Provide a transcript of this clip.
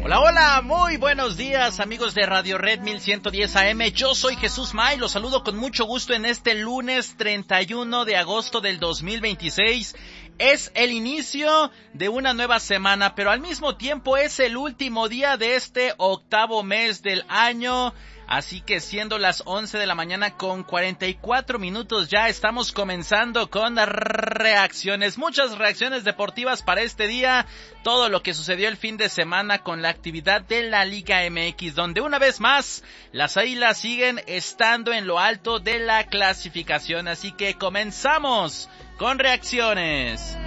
Hola, hola, muy buenos días amigos de Radio Red 1110 AM, yo soy Jesús May, los saludo con mucho gusto en este lunes 31 de agosto del 2026. Es el inicio de una nueva semana, pero al mismo tiempo es el último día de este octavo mes del año. Así que siendo las 11 de la mañana con 44 minutos ya estamos comenzando con reacciones, muchas reacciones deportivas para este día, todo lo que sucedió el fin de semana con la actividad de la Liga MX, donde una vez más las Águilas siguen estando en lo alto de la clasificación, así que comenzamos con reacciones.